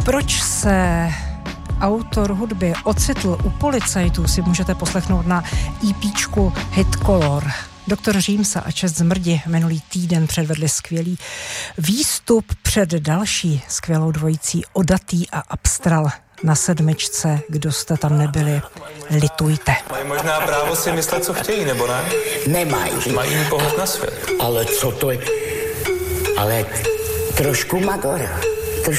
Proč se autor hudby ocitl u policajtů, si můžete poslechnout na EPčku Hit Color. Doktor Římsa a Čest Zmrdi minulý týden předvedli skvělý výstup před další skvělou dvojicí Odatý a Abstral na 7. Kdo jste tam nebyli, litujte. Mají možná právo si myslet, co chtějí, nebo ne? Nemají. Mají jiný pohled na svět. Ale co to je? Ale trošku Magora.